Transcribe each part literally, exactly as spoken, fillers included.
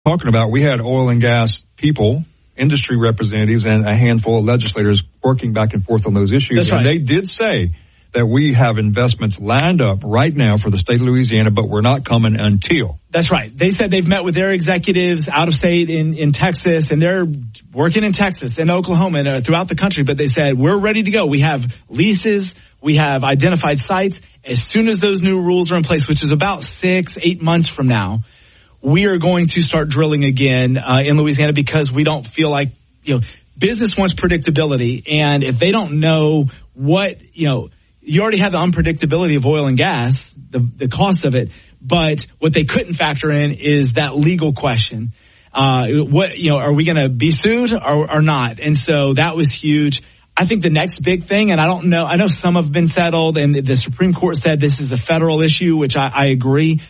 talking about, we had oil and gas people, industry representatives, and a handful of legislators working back and forth on those issues. That's right. And they did say that we have investments lined up right now for the state of Louisiana, but we're not coming until. That's right. They said they've met with their executives out of state in, in Texas, and they're working in Texas and Oklahoma and uh, throughout the country. But they said, we're ready to go. We have leases. We have identified sites. As soon as those new rules are in place, which is about six, eight months from now, we are going to start drilling again uh, in Louisiana, because we don't feel like, you know, business wants predictability. And if they don't know what, you know, you already have the unpredictability of oil and gas, the, the cost of it. But what they couldn't factor in is that legal question. Uh, what, you know, are we going to be sued or, or not? And so that was huge. I think the next big thing, and I don't know, I know some have been settled, and the Supreme Court said this is a federal issue, which I, I agree.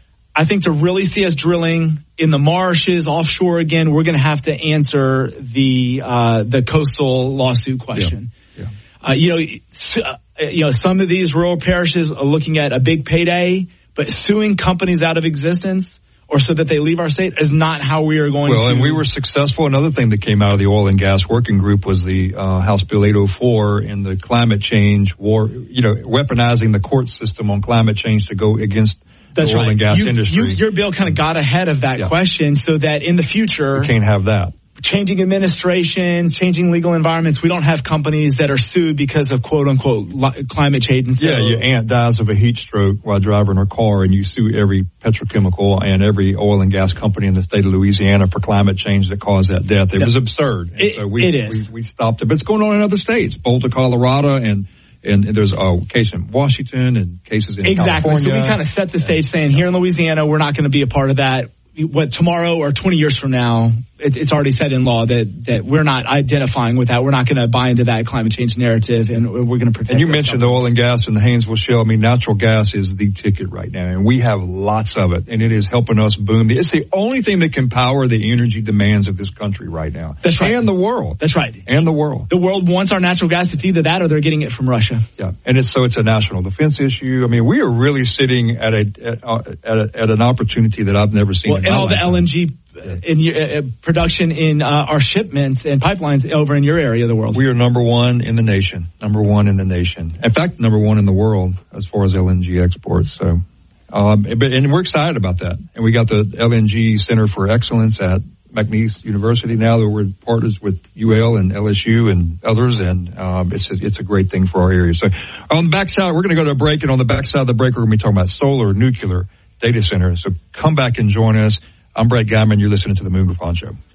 I think to really see us drilling in the marshes, offshore again, we're going to have to answer the uh, the coastal lawsuit question. Yeah. Yeah. Uh, you know, uh, you know, some of these rural parishes are looking at a big payday, but suing companies out of existence or so that they leave our state is not how we are going well, to. Well, and we were successful. Another thing that came out of the oil and gas working group was the uh, House Bill eight oh four in the climate change war, you know, weaponizing the court system on climate change to go against That's the oil right. and gas you, industry. You, your bill kind of got ahead of that yeah. question so that in the future, we can't have that. Changing administrations, changing legal environments, we don't have companies that are sued because of quote unquote li- climate change. And so, yeah, your aunt dies of a heat stroke while driving her car, and you sue every petrochemical and every oil and gas company in the state of Louisiana for climate change that caused that death. It yeah. was absurd. And it, so we, it is. We, we stopped it, but it's going on in other states, Boulder, Colorado, and And there's a case in Washington and cases in exactly. California. So we kind of set the stage saying here in Louisiana, we're not going to be a part of that. What tomorrow or twenty years from now, it, it's already set in law that, that we're not identifying with that. We're not going to buy into that climate change narrative, and we're going to protect. And you mentioned the oil and gas in the Haynesville Shale. I mean, natural gas is the ticket right now, and we have lots of it, and it is helping us boom. It's the only thing that can power the energy demands of this country right now. That's right. And the world. That's right. And the world. The world wants our natural gas. It's either that or they're getting it from Russia. Yeah, and it's so it's a national defense issue. I mean, we are really sitting at a at, uh, at, a, at an opportunity that I've never seen. Well, in and my all lifetime. the L N G in uh, production in uh, our shipments and pipelines over in your area of the world. We are number one in the nation. Number one in the nation. In fact, number one in the world as far as L N G exports. So, um, but and we're excited about that. And we got the L N G Center for Excellence at McNeese University now that we're partners with U L and L S U and others, and um, it's a, it's a great thing for our area. So on the backside, we're going to go to a break, and on the backside of the break, we're going to be talking about solar, nuclear, data centers. So come back and join us. I'm Brett Guyman. You're listening to the Moon Griffon Show.